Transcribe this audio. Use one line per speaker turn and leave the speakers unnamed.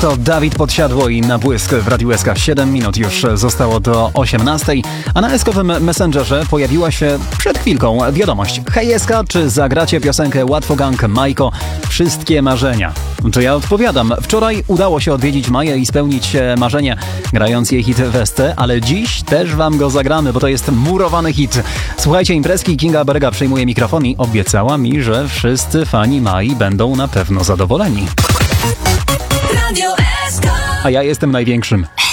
To Dawid Podsiadło i Na błysk w Radiu SK. 7 minut już zostało do 18, a na eskowym Messengerze pojawiła się przed chwilką wiadomość. Hej SK, czy zagracie piosenkę Łatwo Gang Majko Wszystkie marzenia? To ja odpowiadam. Wczoraj udało się odwiedzić Maję i spełnić marzenie, grając jej hit Westę, ale dziś też wam go zagramy, bo to jest murowany hit. Słuchajcie imprezki, Kinga Berga przejmuje mikrofon i obiecała mi, że wszyscy fani Mai będą na pewno zadowoleni. A ja jestem największym.